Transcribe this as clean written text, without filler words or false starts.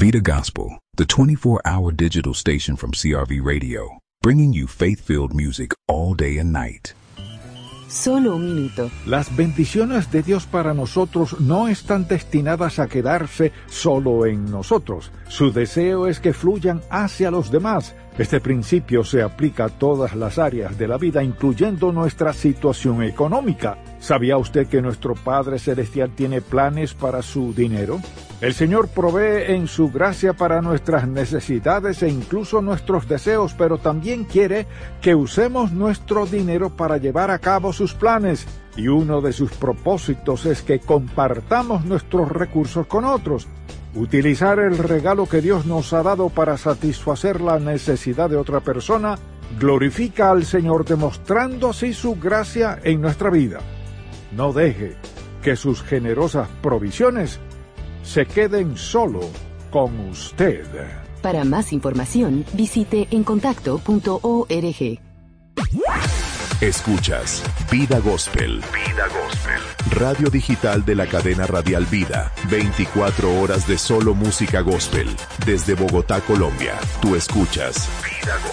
Vida Gospel, the 24-hour digital station from CRV Radio, bringing you faith-filled music all day and night. Solo un minuto. Las bendiciones de Dios para nosotros no están destinadas a quedarse solo en nosotros. Su deseo es que fluyan hacia los demás. Este principio se aplica a todas las áreas de la vida, incluyendo nuestra situación económica. ¿Sabía usted que nuestro Padre Celestial tiene planes para su dinero? El Señor provee en su gracia para nuestras necesidades e incluso nuestros deseos, pero también quiere que usemos nuestro dinero para llevar a cabo sus planes. Y uno de sus propósitos es que compartamos nuestros recursos con otros. Utilizar el regalo que Dios nos ha dado para satisfacer la necesidad de otra persona glorifica al Señor, demostrando así su gracia en nuestra vida. No deje que sus generosas provisiones se queden solo con usted. Para más información, visite encontacto.org. Escuchas Vida Gospel. Vida Gospel. Radio digital de la cadena radial Vida. 24 horas de solo música gospel. Desde Bogotá, Colombia. Tú escuchas Vida Gospel.